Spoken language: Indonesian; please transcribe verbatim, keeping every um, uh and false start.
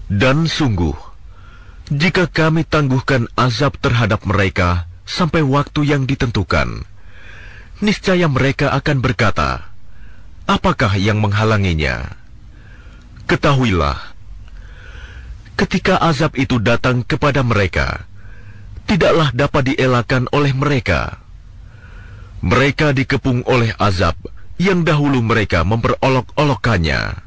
Dan sungguh, jika kami tangguhkan azab terhadap mereka sampai waktu yang ditentukan, niscaya mereka akan berkata, apakah yang menghalanginya? Ketahuilah, ketika azab itu datang kepada mereka, tidaklah dapat dielakkan oleh mereka. Mereka dikepung oleh azab yang dahulu mereka memperolok-olokkannya.